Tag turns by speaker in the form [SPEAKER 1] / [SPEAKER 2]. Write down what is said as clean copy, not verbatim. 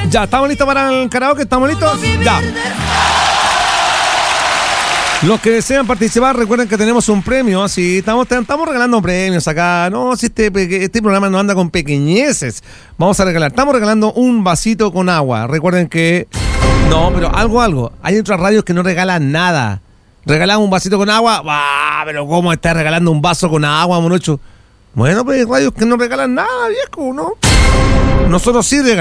[SPEAKER 1] Ya, ¿estamos listos para el karaoke? ¿Estamos listos? Ya. Los que desean participar, recuerden que tenemos un premio. Así estamos regalando premios acá. No, si este programa no anda con pequeñeces. Estamos regalando un vasito con agua. Recuerden que... No, pero algo. Hay otras radios que no regalan nada. Regalamos un vasito con agua. ¡Bah! Pero ¿cómo está regalando un vaso con agua, monocho? Bueno, pues hay radios que no regalan nada, viejo, ¿no? Nosotros sí regalamos.